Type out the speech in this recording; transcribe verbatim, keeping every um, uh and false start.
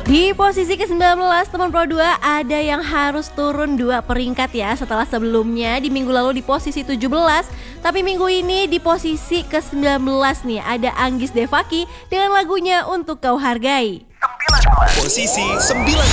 Di posisi ke sembilan belas teman Pro dua ada yang harus turun dua peringkat ya, setelah sebelumnya di minggu lalu di posisi tujuh belas. Tapi minggu ini di posisi ke sembilan belas nih ada Anggis Devaki dengan lagunya Untuk Kau Hargai. Posisi sembilan